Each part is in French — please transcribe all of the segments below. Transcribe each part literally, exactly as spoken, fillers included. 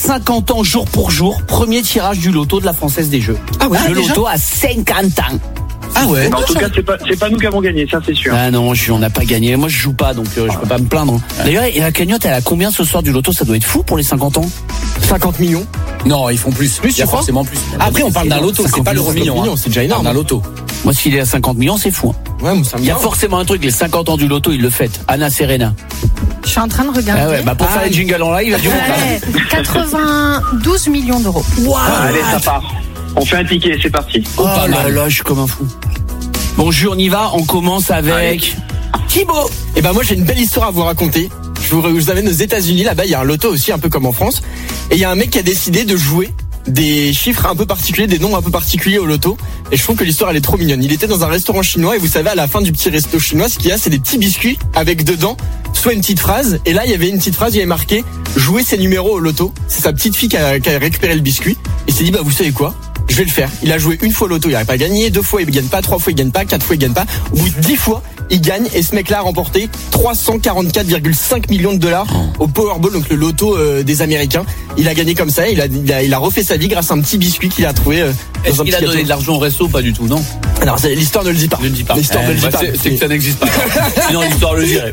cinquante ans jour pour jour. Premier tirage du loto de la Française des Jeux. Ah ouais, le déjà loto à cinquante ans. Ah ouais. En tout cas, c'est pas, c'est pas nous qui avons gagné, ça c'est sûr. Ah non, je, on n'a pas gagné. Moi, je joue pas, donc euh, je peux pas me plaindre. D'ailleurs, et la cagnotte, elle a combien ce soir du loto? Ça doit être fou pour les cinquante ans. cinquante millions. Non, ils font plus. Plus, il y a tu crois forcément plus. Après, on parle d'un loto, c'est pas l'euro million. Hein. C'est déjà énorme. Un loto. Moi, s'il est à cinquante millions, c'est fou. Ouais, mais ça me Il y a va. forcément un truc, les cinquante ans du loto, ils le fêtent. Anna Serena. Je suis en train de regarder. Ah ouais, bah pour Ah, faire les jingles en live, il a du monde. Ouais, quatre-vingt-douze millions d'euros. Waouh. Allez, ça part. On fait un ticket, c'est parti. Oh pas là mal. là, je suis comme un fou. Bon, Jules, on y va. On commence avec Thibaut. Et ben moi j'ai une belle histoire à vous raconter. Je vous, je vous amène aux États-Unis. Là-bas, il y a un loto aussi, un peu comme en France. Et il y a un mec qui a décidé de jouer des chiffres un peu particuliers, des nombres un peu particuliers au loto. Et je trouve que l'histoire elle est trop mignonne. Il était dans un restaurant chinois et vous savez à la fin du petit resto chinois, ce qu'il y a, c'est des petits biscuits avec dedans soit une petite phrase. Et là, il y avait une petite phrase, il y avait marqué jouer ses numéros au loto. C'est sa petite fille qui a, qui a récupéré le biscuit. Et s'est dit bah vous savez quoi? Je vais le faire. Il a joué une fois au loto, il n'arrive pas à gagner, deux fois il gagne pas, trois fois il gagne pas, quatre fois il gagne pas. Au bout de dix fois, il gagne et ce mec-là a remporté trois cent quarante-quatre virgule cinq millions de dollars au Powerball, donc le loto euh, des Américains. Il a gagné comme ça, il a, il a, il a refait sa vie grâce à un petit biscuit qu'il a trouvé euh, dans Est-ce un qu'il petit a donné gâteau. de l'argent au resto? Pas du tout, non. Alors c'est- l'histoire ne le dit pas. Ne le dis pas. L'histoire ne Eh, le dit bah, pas. c'est, c'est que ça n'existe pas. Sinon, l'histoire le dirait.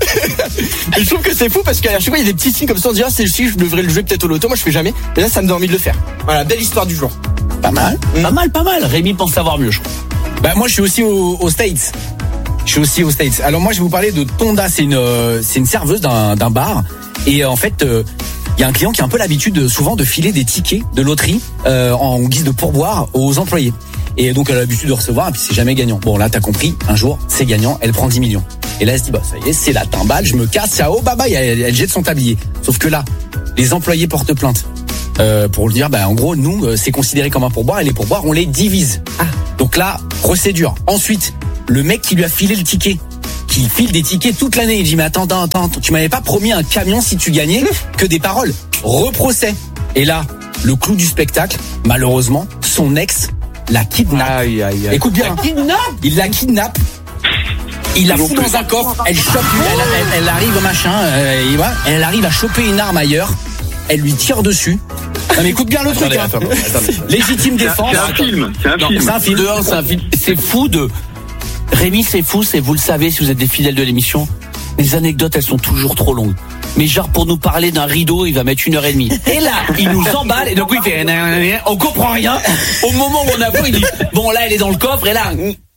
Et je trouve que c'est fou parce qu'à chaque fois il y a des petits signes comme ça, on se dit ah c'est si je devrais le jouer peut-être au loto, moi je fais jamais. Et là ça me donne envie de le faire. Voilà, belle histoire du jour. Pas mal. Pas mal, pas mal. Rémi pense savoir mieux, je crois. Bah moi je suis aussi aux, aux States. Je suis aussi aux States. Alors moi je vais vous parler de Tonda, c'est une euh, c'est une serveuse d'un d'un bar et euh, en fait il euh, y a un client qui a un peu l'habitude euh, souvent de filer des tickets de loterie euh, en guise de pourboire aux employés. Et donc elle a l'habitude de recevoir et puis c'est jamais gagnant. Bon là t'as compris, un jour c'est gagnant, elle prend dix millions. Et là elle se dit bah ça y est, c'est la timbale, je me casse, ciao, bye bye, elle, elle jette son tablier. Sauf que là, les employés portent plainte. Euh, pour le dire, bah, en gros, nous, euh, c'est considéré comme un pourboire et les pourboires, on les divise. Ah. Donc là, procédure. Ensuite, le mec qui lui a filé le ticket, qui file des tickets toute l'année, il dit, mais attends, attends, attends, tu m'avais pas promis un camion si tu gagnais que des paroles. Reprocès. Et là, le clou du spectacle, malheureusement, son ex la kidnappe. Aïe, aïe, aïe. Écoute bien. Il la kidnappe. Il la fout dans un coffre, elle chope, elle, elle, elle arrive au machin, euh, et voilà, elle arrive à choper une arme ailleurs, elle lui tire dessus. Non mais écoute bien le truc, Attendez, hein. attendez, attendez. Légitime C'est un, défense. c'est un film, c'est un Non, film. C'est un film. De un, c'est un film. C'est fou de. Rémi, c'est fou, c'est vous le savez si vous êtes des fidèles de l'émission. Les anecdotes, elles sont toujours trop longues. Mais genre pour nous parler d'un rideau, il va mettre une heure et demie. Et là, il nous emballe et donc il fait, on comprend rien. Au moment où on a pris, il dit, bon là, elle est dans le coffre et là.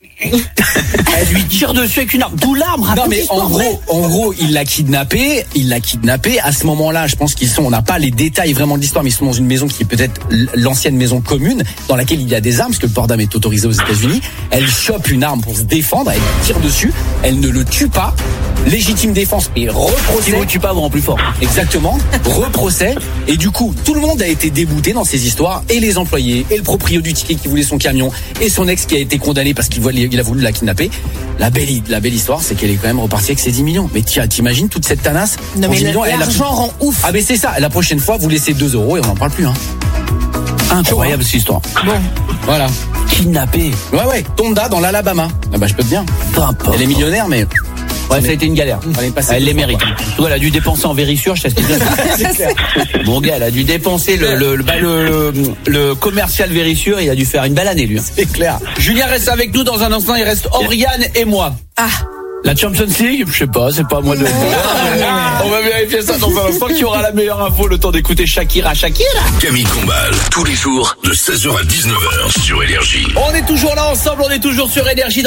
Elle lui tire dessus avec une arme. D'où l'arme. Non mais en gros, en gros, il l'a kidnappé, il l'a kidnappé. À ce moment-là, je pense qu'ils sont, on n'a pas les détails vraiment de l'histoire, mais ils sont dans une maison qui est peut-être l'ancienne maison commune, dans laquelle il y a des armes, parce que le port d'armes est autorisé aux États-Unis. Elle chope une arme pour se défendre, elle tire dessus, elle ne le tue pas. Légitime défense et Si reprocès. vous ne tuez pas, vous rend plus fort. Exactement, reprocès. Et du coup, tout le monde a été débouté dans ces histoires, et les employés, et le proprio du ticket qui voulait son camion, et son ex qui a été condamné parce qu'il voulait- il a voulu la kidnapper. La belle, la belle histoire, c'est qu'elle est quand même repartie avec ses dix millions. Mais tiens, t'imagines toute cette tanasse? Non, Pour mais dix millions, elle a- l'argent rend ouf. Ah mais c'est ça, la prochaine fois, vous laissez deux euros et on n'en parle plus. Hein. Incroyable cette histoire. Voilà. Kidnappé. Ouais, ouais, Tonda dans l'Alabama. Ah bah je peux te dire. Elle est millionnaire, mais... Ouais, ça a été une galère. Fallait passer Elle deux les fois, mérite. Toi, elle a dû dépenser en vérissure, je t'explique bien. C'est clair. Mon gars, elle a dû dépenser le, le, le, bah, le, le commercial vérissure, il a dû faire une belle année, lui. C'est clair. Julien reste avec nous dans un instant, il reste Oriane et moi. Ah. La Champions League, je sais pas, c'est pas à moi de le dire. On va vérifier ça dans un instant. Qui aura la meilleure info, le temps d'écouter Shakira. Shakira. Camille Combal, tous les jours de seize heures à dix-neuf heures sur Énergie. On est toujours là ensemble, on est toujours sur Énergie.